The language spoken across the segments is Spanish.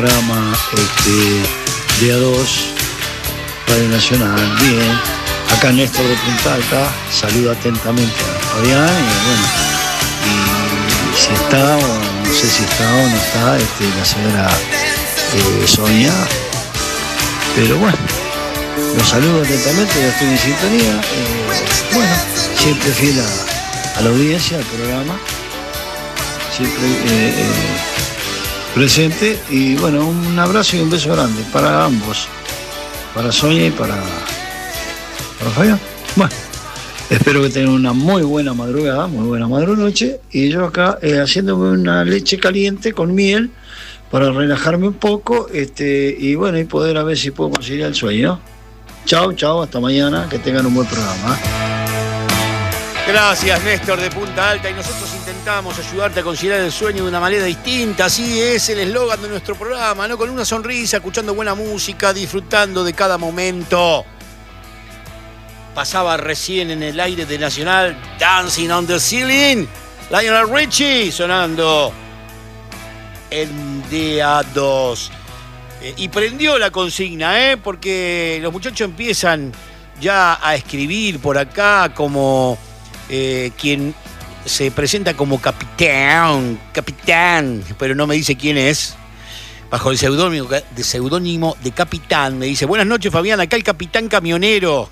programa de A2, Radio Nacional. Bien, acá Néstor de Punta Alta, saluda atentamente a Fabián y bueno, y si está o no sé si está o no está la señora Sonia, pero bueno, los saludo atentamente, yo estoy en sintonía, bueno, siempre fiel a la audiencia, al programa, siempre presente, y bueno, un abrazo y un beso grande para ambos, para Sonia y para Fabián. Bueno, espero que tengan una muy buena madrugada, muy buena noche, y yo acá haciéndome una leche caliente con miel para relajarme un poco, y bueno, y poder a ver si puedo conseguir el sueño. Chao, hasta mañana, que tengan un buen programa. Gracias, Néstor de Punta Alta, y nosotros intentamos ayudarte a considerar el sueño de una manera distinta. Así es el eslogan de nuestro programa, ¿no? Con una sonrisa, escuchando buena música, disfrutando de cada momento. Pasaba recién en el aire de Nacional Dancing on the Ceiling, Lionel Richie sonando en DA2. Y prendió la consigna, porque los muchachos empiezan ya a escribir por acá como quien se presenta como capitán, pero no me dice quién es, bajo el seudónimo de Capitán. Me dice: buenas noches, Fabián, acá el capitán camionero.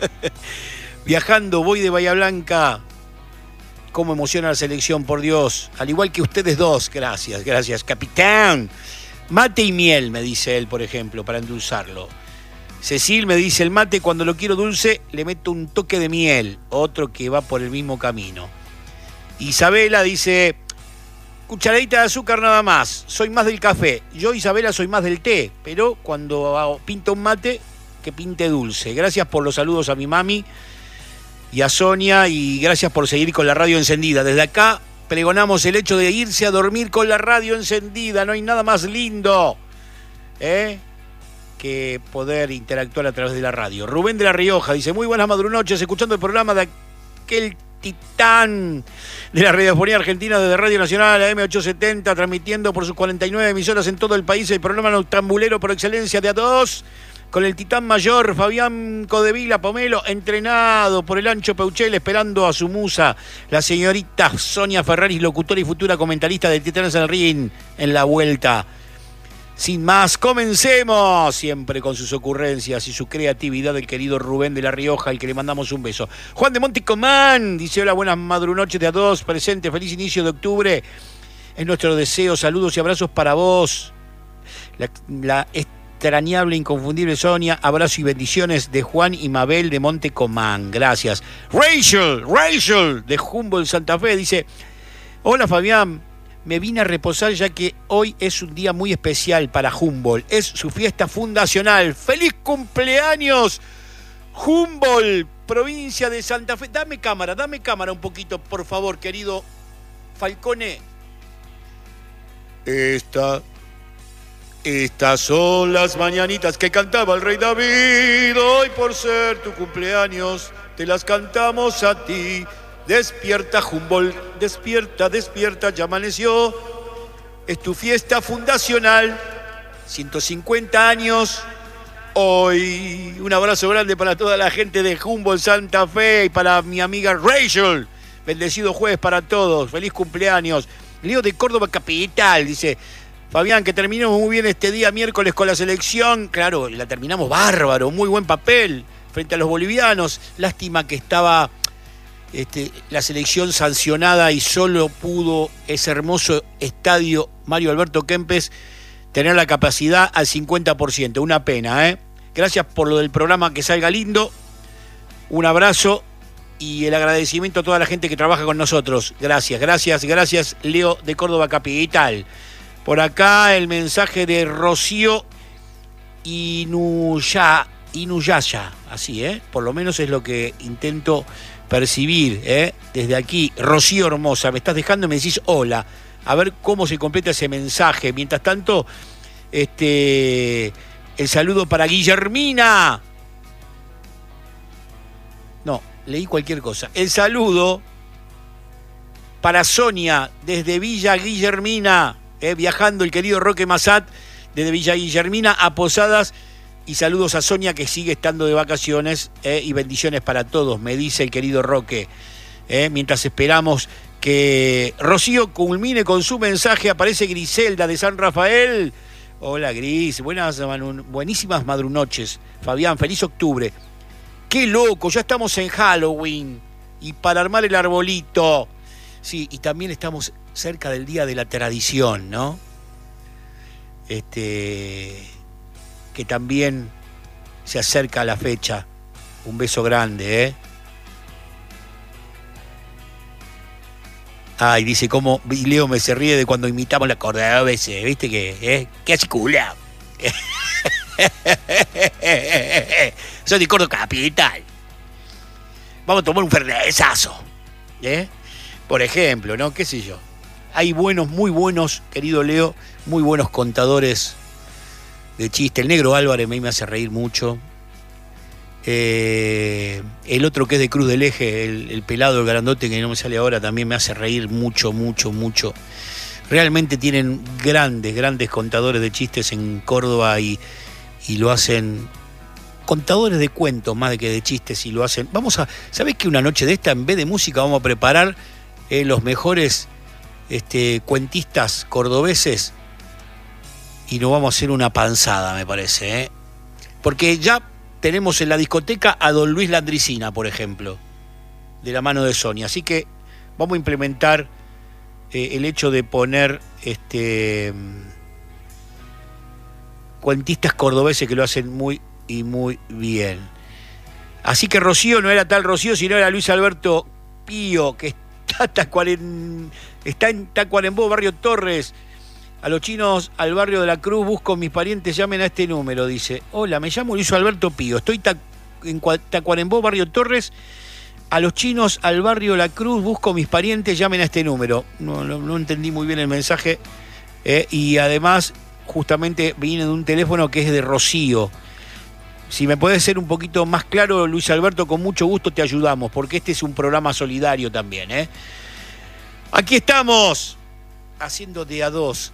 Viajando, voy de Bahía Blanca. Cómo emociona la selección, por Dios. Al igual que ustedes dos. Gracias, capitán. Mate y miel, me dice él, por ejemplo, para endulzarlo. Cecil me dice: el mate, cuando lo quiero dulce, le meto un toque de miel. Otro que va por el mismo camino. Isabela dice: cucharadita de azúcar nada más. Soy más del café. Yo, Isabela, soy más del té. Pero cuando pinto un mate, que pinte dulce. Gracias por los saludos a mi mami y a Sonia, y gracias por seguir con la radio encendida. Desde acá pregonamos el hecho de irse a dormir con la radio encendida. No hay nada más lindo que poder interactuar a través de la radio. Rubén de La Rioja dice: muy buenas madrunoches, escuchando el programa de aquel titán de la radiofonía argentina desde Radio Nacional, AM 870, transmitiendo por sus 49 emisoras en todo el país, el programa noctambulero por excelencia de A2, con el titán mayor Fabián Codevila Pomelo, entrenado por el Ancho Peuchel, esperando a su musa, la señorita Sonia Ferraris, locutora y futura comentarista de Titanes al Ring en la vuelta. Sin más, comencemos, siempre con sus ocurrencias y su creatividad, el querido Rubén de La Rioja, al que le mandamos un beso. Juan de Monticomán dice: hola, buenas madrunoches de A2, presente, feliz inicio de octubre. Es nuestro deseo, saludos y abrazos para vos. La extrañable, inconfundible Sonia, abrazo y bendiciones de Juan y Mabel de Montecomán, gracias. Rachel de Humboldt Santa Fe dice: hola, Fabián, me vine a reposar ya que hoy es un día muy especial para Humboldt, es su fiesta fundacional. ¡Feliz cumpleaños, Humboldt, provincia de Santa Fe! Dame cámara un poquito, por favor, querido Falcone. Estas son las mañanitas que cantaba el rey David. Hoy, por ser tu cumpleaños, te las cantamos a ti. Despierta, Humboldt, despierta, ya amaneció. Es tu fiesta fundacional, 150 años hoy. Un abrazo grande para toda la gente de Humboldt Santa Fe y para mi amiga Rachel. Bendecido jueves para todos, feliz cumpleaños. Leo de Córdoba Capital dice: Fabián, que terminemos muy bien este día miércoles con la selección. Claro, la terminamos bárbaro, muy buen papel frente a los bolivianos. Lástima que estaba la selección sancionada y solo pudo ese hermoso estadio Mario Alberto Kempes tener la capacidad al 50%. Una pena, Gracias por lo del programa, que salga lindo. Un abrazo y el agradecimiento a toda la gente que trabaja con nosotros. Gracias, Leo de Córdoba Capital. Por acá el mensaje de Rocío Inuyaya, así, por lo menos es lo que intento percibir, desde aquí. Rocío hermosa, me estás dejando y me decís hola. A ver cómo se completa ese mensaje. Mientras tanto, el saludo para Guillermina. No, leí cualquier cosa. El saludo para Sonia desde Villa Guillermina, viajando el querido Roque Massat desde Villa Guillermina a Posadas. Y saludos a Sonia, que sigue estando de vacaciones, y bendiciones para todos, me dice el querido Roque. Mientras esperamos que Rocío culmine con su mensaje, aparece Griselda de San Rafael. Hola Gris, buenísimas madrunoches. Fabián, feliz octubre. Qué loco, ya estamos en Halloween. Y para armar el arbolito. Sí, y también estamos cerca del Día de la Tradición, ¿no? Que también se acerca a la fecha. Un beso grande, ¿eh? Ay, dice cómo, y Leo me se ríe de cuando imitamos la cordobesa, ¿viste que? ¿Qué hace culo? Soy de Córdoba Capital. Vamos a tomar un fernesazo, por ejemplo, ¿no? ¿Qué sé yo? Hay buenos, muy buenos, querido Leo, muy buenos contadores de chiste. El Negro Álvarez a mí me hace reír mucho. El otro que es de Cruz del Eje, el pelado, el grandote, que no me sale ahora, también me hace reír mucho, mucho, mucho. Realmente tienen grandes contadores de chistes en Córdoba y lo hacen, contadores de cuentos más de que de chistes, y lo hacen. ¿Sabés que una noche de esta, en vez de música, vamos a preparar los mejores cuentistas cordobeses y nos vamos a hacer una panzada, me parece, porque ya tenemos en la discoteca a don Luis Landricina, por ejemplo, de la mano de Sonia. Así que vamos a implementar el hecho de poner cuentistas cordobeses que lo hacen muy y muy bien. Así que Rocío no era tal Rocío, sino era Luis Alberto Pío, que está en Tacuarembó, Barrio Torres. A los chinos, al barrio de la Cruz, busco mis parientes, llamen a este número, dice. Hola, me llamo Luis Alberto Pío, estoy en Tacuarembó, Barrio Torres. A los chinos, al barrio de la Cruz, busco mis parientes, llamen a este número. No entendí muy bien el mensaje. Y además, justamente viene de un teléfono que es de Rocío. Si me puedes ser un poquito más claro, Luis Alberto, con mucho gusto te ayudamos, porque este es un programa solidario también. Aquí estamos, haciendo de a dos.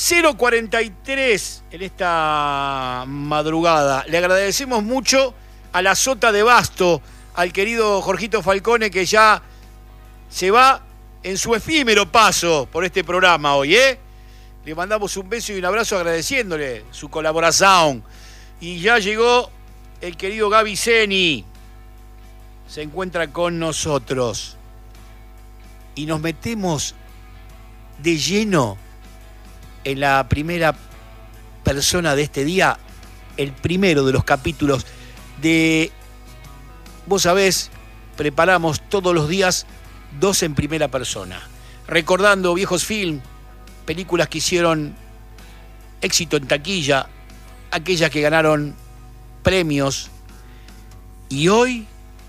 0:43 en esta madrugada. Le agradecemos mucho a la Sota de Basto, al querido Jorgito Falcone, que ya se va en su efímero paso por este programa hoy, Le mandamos un beso y un abrazo agradeciéndole su colaboración. Y ya llegó el querido Gaby Zeni. Se encuentra con nosotros. Y nos metemos de lleno en la primera persona de este día, el primero de los capítulos de, vos sabés, preparamos todos los días 2 en primera persona, recordando viejos films, películas que hicieron éxito en taquilla, aquellas que ganaron premios, y hoy,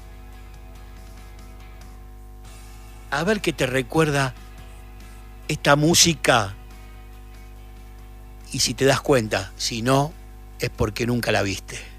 a ver qué te recuerda esta música. Y si te das cuenta, si no, es porque nunca la viste.